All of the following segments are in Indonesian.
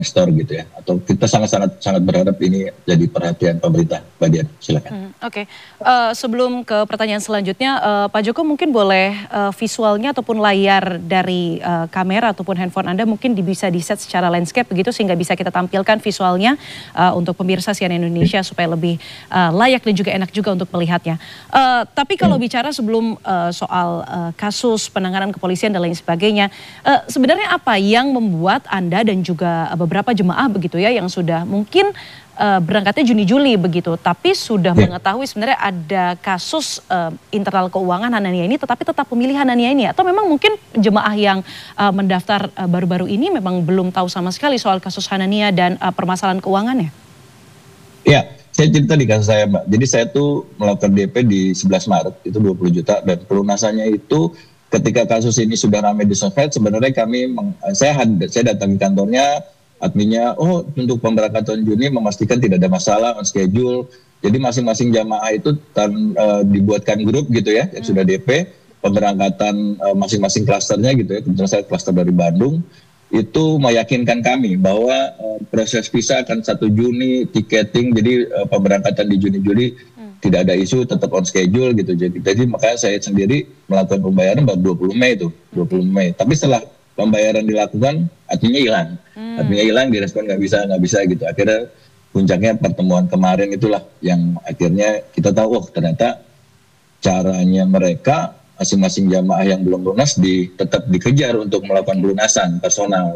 investor gitu ya. Atau kita sangat berharap ini jadi perhatian pemerintah. Mbak Dian, silakan. Oke. Sebelum ke pertanyaan selanjutnya, Pak Joko mungkin boleh visualnya ataupun layar dari kamera ataupun handphone Anda mungkin bisa di-set secara landscape begitu sehingga bisa kita tampilkan visualnya untuk pemirsa CNN Indonesia supaya lebih layak dan juga enak juga untuk melihatnya. Tapi kalau bicara sebelum soal kasus penanganan kepolisian dan lain sebagainya, sebenarnya apa yang membuat Anda dan juga beberapa jemaah begitu ya yang sudah mungkin berangkatnya Juni-Juli begitu, tapi sudah mengetahui sebenarnya ada kasus internal keuangan Hanania ini, tetapi tetap memilih Hanania ini, atau memang mungkin jemaah yang mendaftar baru-baru ini memang belum tahu sama sekali soal kasus Hanania dan permasalahan keuangannya? Ya, saya cerita di kasus saya, Mbak. Jadi saya tuh melakukan DP di 11 Maret, itu 20 juta, dan pelunasannya itu ketika kasus ini sudah ramai di sosmed, sebenarnya saya datang ke kantornya, adminnya, untuk pemberangkatan Juni memastikan tidak ada masalah on schedule. Jadi masing-masing jamaah itu dibuatkan grup gitu ya, yang sudah DP, pemberangkatan masing-masing klasternya gitu ya. Kebetulan saya klaster dari Bandung, itu meyakinkan kami bahwa proses visa akan 1 Juni, tiketing, jadi pemberangkatan di Juni-Juli tidak ada isu, tetap on schedule gitu. Jadi makanya saya sendiri melakukan pembayaran baru 20 Mei itu, 20 Mei. Tapi setelah pembayaran dilakukan, adminnya hilang. Adminnya hilang, direspon nggak bisa gitu. Akhirnya puncaknya pertemuan kemarin itulah yang akhirnya kita tahu, ternyata caranya mereka masing-masing jamaah yang belum lunas tetap dikejar untuk melakukan pelunasan personal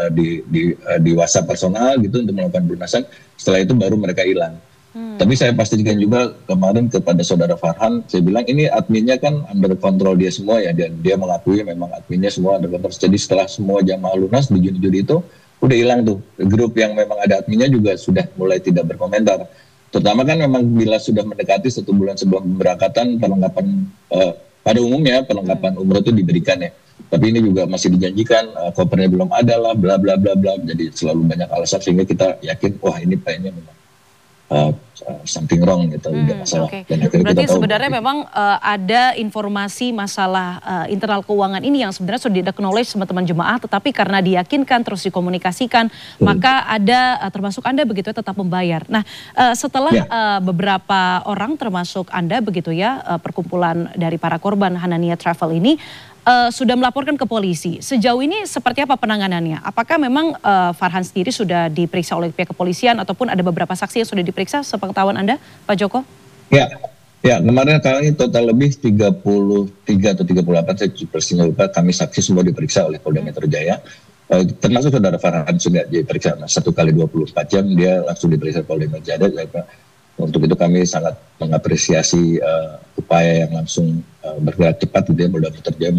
di WhatsApp personal gitu untuk melakukan pelunasan. Setelah itu baru mereka hilang. Tapi saya pastikan juga kemarin kepada saudara Farhan, saya bilang ini adminnya kan under kontrol dia semua ya, dan dia mengakui memang adminnya semua under kontrol. Jadi setelah semua jamaah lunas di Juni-Juli itu udah hilang tuh. Grup yang memang ada adminnya juga sudah mulai tidak berkomentar. Terutama kan memang bila sudah mendekati 1 bulan sebelum pemberangkatan, perlengkapan pada umumnya perlengkapan umroh itu diberikan ya. Tapi ini juga masih dijanjikan, kopernya belum ada lah, bla bla bla bla. Jadi selalu banyak alasan sehingga kita yakin, wah ini kayaknya memang something wrong gitu, tidak masalah. Dan berarti sebenarnya memang ada informasi masalah internal keuangan ini yang sebenarnya sudah di-acknowledge teman-teman jemaah, tetapi karena diyakinkan terus dikomunikasikan, maka ada termasuk Anda begitu ya tetap membayar. Nah, setelah beberapa orang termasuk Anda begitu ya, perkumpulan dari para korban Hanania Travel ini sudah melaporkan ke polisi. Sejauh ini seperti apa penanganannya? Apakah memang Farhan sendiri sudah diperiksa oleh pihak kepolisian ataupun ada beberapa saksi yang sudah diperiksa sepengetahuan Anda, Pak Joko? Ya, kemarin kali total lebih 33 atau 38, saya persisnya lupa, kami saksi semua diperiksa oleh Polda Metro Jaya. Termasuk saudara Farhan sudah diperiksa 1 kali 24 jam, dia langsung diperiksa Polda Metro Jaya. Untuk itu kami sangat mengapresiasi upaya yang langsung bergerak cepat gitu ya, Polda Metro Jaya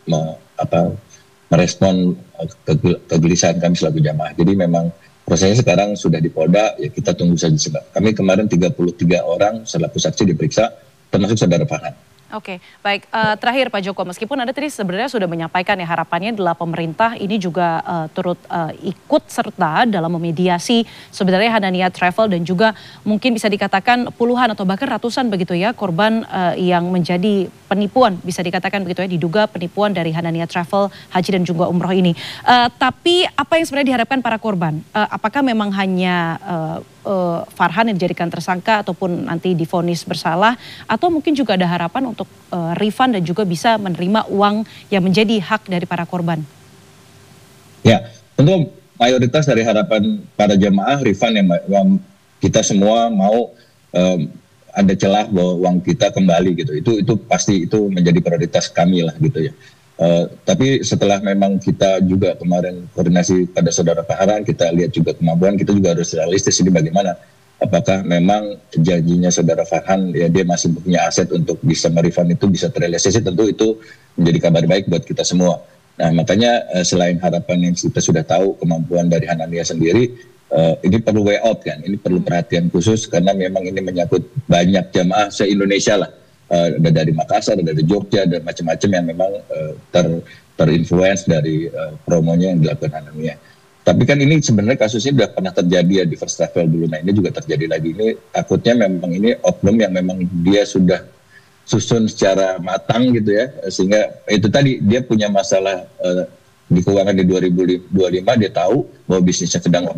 merespon kegelisahan kami selaku jamaah. Jadi memang prosesnya sekarang sudah di Polda, ya kita tunggu saja. Kami kemarin 33 orang selaku saksi diperiksa, termasuk saudara Farhan. Oke, baik. Terakhir Pak Joko, meskipun Anda tadi sebenarnya sudah menyampaikan ya harapannya adalah pemerintah ini juga turut ikut serta dalam memediasi sebenarnya Hanania Travel dan juga mungkin bisa dikatakan puluhan atau bahkan ratusan begitu ya korban yang menjadi penipuan, bisa dikatakan begitu ya, diduga penipuan dari Hanania Travel, haji dan juga umroh ini. Tapi apa yang sebenarnya diharapkan para korban? Apakah memang hanya Farhan yang dijadikan tersangka ataupun nanti divonis bersalah, atau mungkin juga ada harapan untuk refund dan juga bisa menerima uang yang menjadi hak dari para korban? Ya, tentu mayoritas dari harapan para jamaah refund yang kita semua mau ada celah bahwa uang kita kembali gitu. Itu pasti itu menjadi prioritas kami lah gitu ya. Tapi setelah memang kita juga kemarin koordinasi pada saudara Farhan, kita lihat juga kemampuan, kita juga harus realistis ini bagaimana. Apakah memang janjinya saudara Farhan ya dia masih punya aset untuk bisa merefund itu bisa terrealisasi, tentu itu menjadi kabar baik buat kita semua. Nah makanya selain harapan yang kita sudah tahu kemampuan dari Hanania sendiri, ini perlu way out kan, ini perlu perhatian khusus karena memang ini menyangkut banyak jamaah se-Indonesia lah. Ada dari Makassar, ada dari Jogja, dan macam-macam yang memang terinfluence dari promonya yang dilakukan Hanania. Tapi kan ini sebenarnya kasusnya sudah pernah terjadi ya di First Travel dulu. Nah ini juga terjadi lagi. Ini takutnya memang ini oknum yang memang dia sudah susun secara matang gitu ya. Sehingga itu tadi dia punya masalah di keuangan di 2025, dia tahu bahwa bisnisnya sedang